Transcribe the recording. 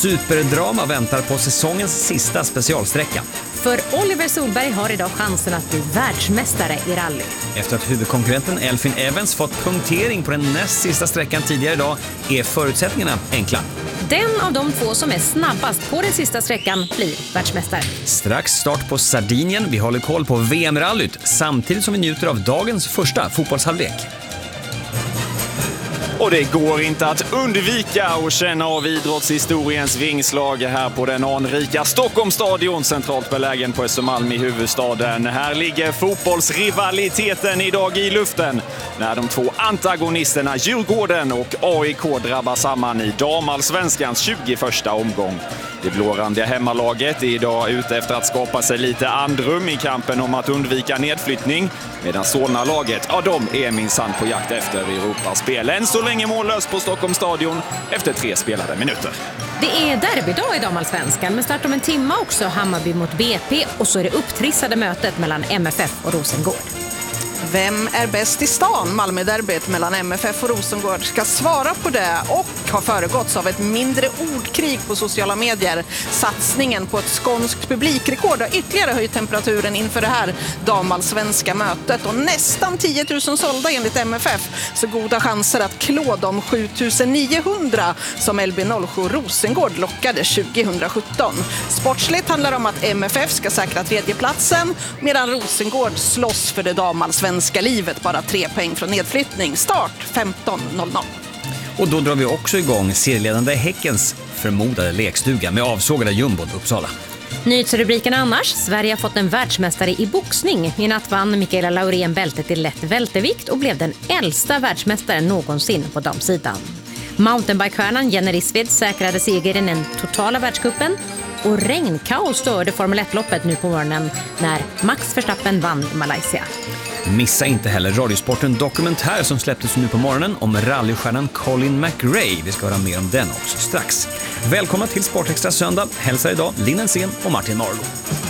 Superdrama väntar på säsongens sista specialsträcka. För Oliver Solberg har idag chansen att bli världsmästare i rally. Efter att huvudkonkurrenten Elfyn Evans fått punktering på den näst sista sträckan tidigare idag är förutsättningarna enkla. Den av de två som är snabbast på den sista sträckan blir världsmästare. Strax start på Sardinien. Vi håller koll på VM-rallyt samtidigt som vi njuter av dagens första fotbollshalvlek. Och det går inte att undvika att känna av idrottshistoriens vingslag här på den anrika Stockholmsstadion, centralt belägen på Östermalm i huvudstaden. Här ligger fotbollsrivaliteten idag i luften när de två antagonisterna Djurgården och AIK drabbar samman i damallsvenskans 21:a omgång. Det blårandiga hemmalaget är idag ute efter att skapa sig lite andrum i kampen om att undvika nedflyttning. Medan Solna-laget, ja, de är minsann på jakt efter Europaspel. Än så länge mållös på Stockholmsstadion efter 3 spelade minuter. Det är derbydag i damallsvenskan med start om en timme också Hammarby mot BP och så är det upptrissade mötet mellan MFF och Rosengård. Vem är bäst i stan? Malmö-derbyt mellan MFF och Rosengård ska svara på det och har föregåtts av ett mindre ordkrig på sociala medier. Satsningen på ett skånskt publikrekord har ytterligare höjt temperaturen inför det här damallsvenska mötet. Och nästan 10 000 sålda enligt MFF, så goda chanser att klå de 7900 som LB07 Rosengård lockade 2017. Sportsligt handlar om att MFF ska säkra tredjeplatsen medan Rosengård slåss för det damallsvenska livet, bara 3 poäng från nedflyttning. Start 15.00. Och då drar vi också igång serieledande Häckens förmodade lekstuga med avsågade jumbon Uppsala. Nyhetsrubriken annars. Sverige har fått en världsmästare i boxning. I natt vann Mikaela Laurén bältet i lätt vältervikt och blev den äldsta världsmästaren någonsin på damsidan. Mountainbikestjärnan Jenny Rissved säkrade seger i den totala världscupen. Och regnkaos störde Formel 1-loppet nu på morgonen när Max Verstappen vann i Malaysia. Missa inte heller Radiosporten dokumentär som släpptes nu på morgonen om rallystjärnan Colin McRae. Vi ska höra mer om den också strax. Välkomna till Sportextra söndag. Hälsar idag Linn Ensén och Martin Marlo.